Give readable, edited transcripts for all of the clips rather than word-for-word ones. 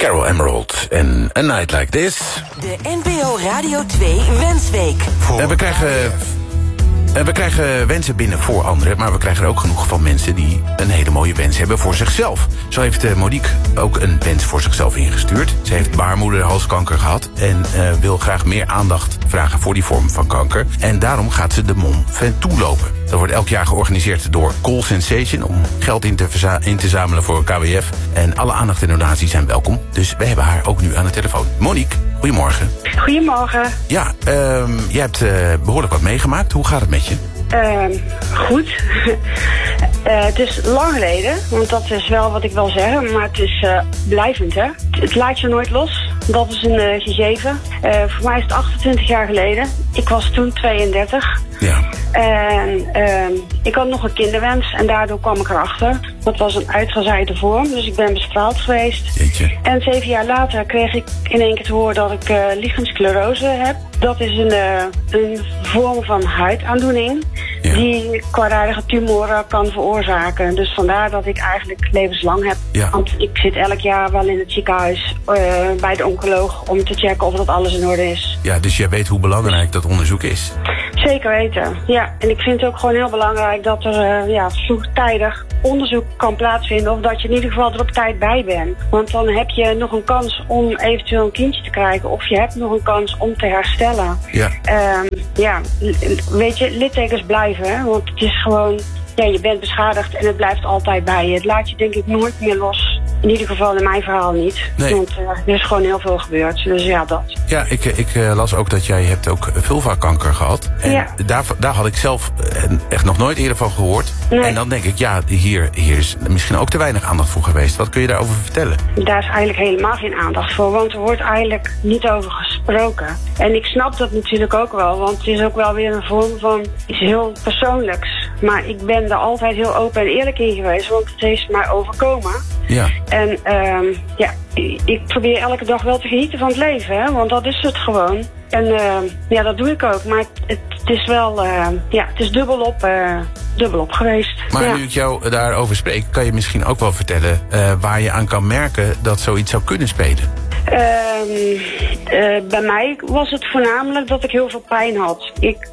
Carol Emerald en A Night Like This. De NPO Radio 2 Wensweek. We krijgen wensen binnen voor anderen, maar we krijgen er ook genoeg van mensen die een hele mooie wens hebben voor zichzelf. Zo heeft Monique ook een wens voor zichzelf ingestuurd. Ze heeft baarmoederhalskanker gehad en wil graag meer aandacht vragen voor die vorm van kanker. En daarom gaat ze de Mont Ventoux lopen. Dat wordt elk jaar georganiseerd door Call Sensation om geld in te zamelen voor KWF. En alle aandacht en donaties zijn welkom. Dus we hebben haar ook nu aan de telefoon. Monique, goedemorgen. Goedemorgen. Ja, jij hebt behoorlijk wat meegemaakt. Hoe gaat het met je? Goed. Het is lang geleden, want dat is wel wat ik wil zeggen, maar het is blijvend, hè. Het laat je nooit los. Dat is een gegeven. Voor mij is het 28 jaar geleden. Ik was toen 32. Ja. En ik had nog een kinderwens en daardoor kwam ik erachter. Dat was een uitgezaaide vorm, dus ik ben bestraald geweest. Jeetje. En 7 jaar later kreeg ik in één keer te horen dat ik lichaamssklerose heb. Dat is een vorm van huidaandoening, ja, die kwaadaardige tumoren kan veroorzaken. Dus vandaar dat ik eigenlijk levenslang heb. Ja. Want ik zit elk jaar wel in het ziekenhuis bij de oncoloog om te checken of dat alles in orde is. Ja, dus jij weet hoe belangrijk dat onderzoek is. Zeker weten, ja. En ik vind het ook gewoon heel belangrijk dat er vroegtijdig onderzoek kan plaatsvinden, of dat je in ieder geval er op tijd bij bent. Want dan heb je nog een kans om eventueel een kindje te krijgen, of je hebt nog een kans om te herstellen. Ja. Weet je, littekens blijven, hè? Want het is gewoon, ja, je bent beschadigd en het blijft altijd bij je. Het laat je denk ik nooit meer los. In ieder geval in mijn verhaal niet. Nee. Want er is gewoon heel veel gebeurd. Dus ja, dat. Ja, ik las ook dat jij hebt ook vulvakanker gehad. En ja, daar had ik zelf echt nog nooit eerder van gehoord. Nee. En dan denk ik, ja, hier is misschien ook te weinig aandacht voor geweest. Wat kun je daarover vertellen? Daar is eigenlijk helemaal geen aandacht voor. Want er wordt eigenlijk niet over gesproken. En ik snap dat natuurlijk ook wel. Want het is ook wel weer een vorm van iets heel persoonlijks. Maar ik ben er altijd heel open en eerlijk in geweest. Want het heeft mij overkomen. Ja. En ik probeer elke dag wel te genieten van het leven, hè? Want dat is het gewoon. En dat doe ik ook. Maar het is wel, het is dubbelop geweest. Maar ja, nu ik jou daarover spreek, kan je misschien ook wel vertellen waar je aan kan merken dat zoiets zou kunnen spelen? Bij mij was het voornamelijk dat ik heel veel pijn had.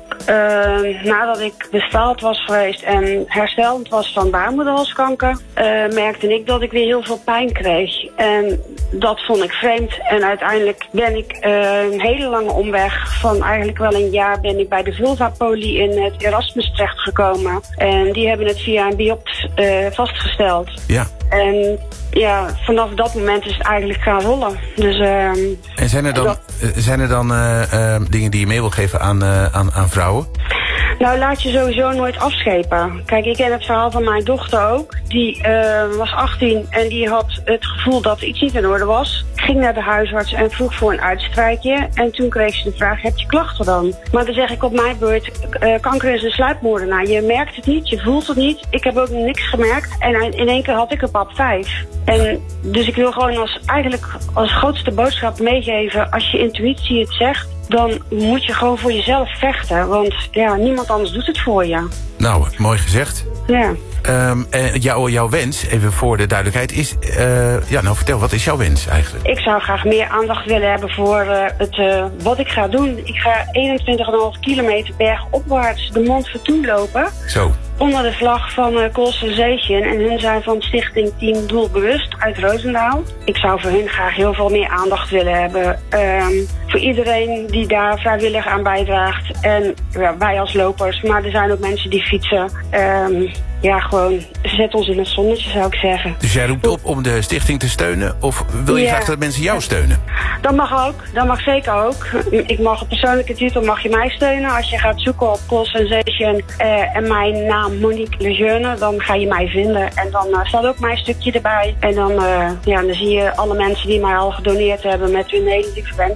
Nadat ik bestraald was geweest en hersteld was van baarmoederhalskanker, merkte ik dat ik weer heel veel pijn kreeg. En dat vond ik vreemd. En uiteindelijk ben ik een hele lange omweg van eigenlijk wel een jaar ben ik bij de Vulva-Poli in het Erasmus terechtgekomen. En die hebben het via een biopt vastgesteld. Ja. En ja, vanaf dat moment is het eigenlijk gaan rollen. Dus, en zijn er dan dingen die je mee wil geven aan vrouwen? Nou, laat je sowieso nooit afschepen. Kijk, ik ken het verhaal van mijn dochter ook. Die was 18 en die had het gevoel dat iets niet in orde was. Ging naar de huisarts en vroeg voor een uitstrijkje. En toen kreeg ze de vraag, heb je klachten dan? Maar dan zeg ik op mijn beurt, kanker is een sluipmoordenaar. Je merkt het niet, je voelt het niet. Ik heb ook niks gemerkt. En in één keer had ik een pap 5. En dus ik wil gewoon als grootste boodschap meegeven, als je intuïtie het zegt, dan moet je gewoon voor jezelf vechten. Want ja, niemand anders doet het voor je. Nou, mooi gezegd. Ja. Jouw wens, even voor de duidelijkheid, is... vertel, wat is jouw wens eigenlijk? Ik zou graag meer aandacht willen hebben voor wat ik ga doen. Ik ga 21,5 kilometer bergopwaarts de Mont Ventoux lopen. Zo. Onder de vlag van Call Sensation. En hun zijn van Stichting Team Doelbewust uit Roosendaal. Ik zou voor hun graag heel veel meer aandacht willen hebben. Voor iedereen die daar vrijwillig aan bijdraagt. En wij als lopers. Maar er zijn ook mensen die fietsen. Gewoon zet ons in het zonnetje, zou ik zeggen. Dus jij roept op om de stichting te steunen? Of wil je graag dat mensen jou steunen? Dat mag ook. Dat mag zeker ook. Ik mag op persoonlijke titel mag je mij steunen. Als je gaat zoeken op Call Sensation en mijn naam Monique Lejeune, dan ga je mij vinden. En dan staat ook mijn stukje erbij. En dan zie je alle mensen die mij al gedoneerd hebben met hun hele lieve wensen. Dus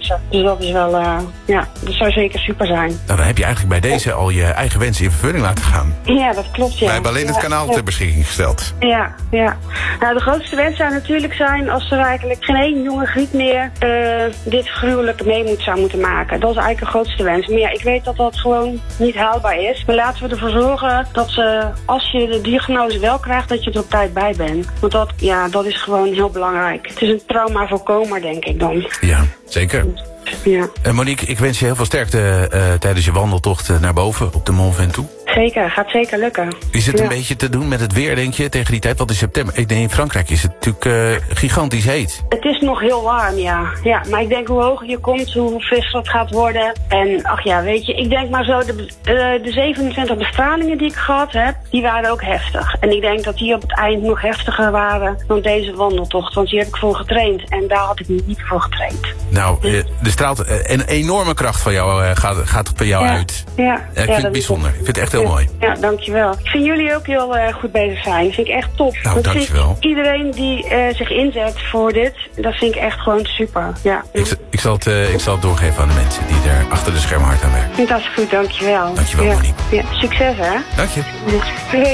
dat is wel, dat zou zeker super zijn. Nou, dan heb je eigenlijk bij deze al je eigen wensen in vervulling laten gaan. Ja, dat klopt, ja. Wij hebben alleen het kanaal ter beschikking gesteld. Ja. Nou, de grootste wens zou natuurlijk zijn als er eigenlijk geen één jonge griet meer dit gruwelijke zou moeten maken. Dat is eigenlijk de grootste wens. Maar ja, ik weet dat dat gewoon niet haalbaar is. Maar laten we ervoor zorgen dat als je de diagnose wel krijgt, dat je er op tijd bij bent. Want dat is gewoon heel belangrijk. Het is een trauma voorkomer, denk ik dan. Ja, zeker. Ja. Monique, ik wens je heel veel sterkte tijdens je wandeltocht naar boven op de Mont Ventoux. Zeker, gaat zeker lukken. Is het een beetje te doen met het weer, denk je, tegen die tijd? Want in september, in Frankrijk is het natuurlijk gigantisch heet. Het is nog heel warm, ja. Maar ik denk hoe hoger je komt, hoe frisser het gaat worden. En weet je, ik denk maar zo, de 27 bestralingen die ik gehad heb, die waren ook heftig. En ik denk dat die op het eind nog heftiger waren dan deze wandeltocht. Want hier heb ik voor getraind en daar had ik niet voor getraind. Nou, er straalt een enorme kracht van jou, gaat van jou uit. Ja. Ik vind het bijzonder. Ik vind het echt heel mooi. Ja, dankjewel. Ik vind jullie ook heel goed bezig zijn. Dat vind ik echt top. Nou, dankjewel. Iedereen die zich inzet voor dit, dat vind ik echt gewoon super. Ja. Ik zal het doorgeven aan de mensen die er achter de schermen hard aan werken. Dat is goed, dankjewel. Dankjewel, Monique. Ja. Succes, hè? Dank je. Ja.